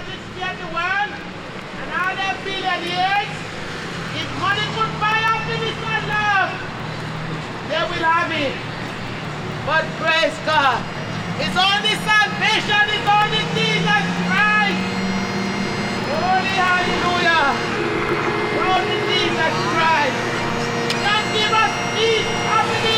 electricity in the world and all them billionaires, if money could buy happiness and love, they will have it. But praise God, it's only salvation, it's only Jesus Christ. Holy hallelujah. Only Jesus Christ can give us peace, happiness.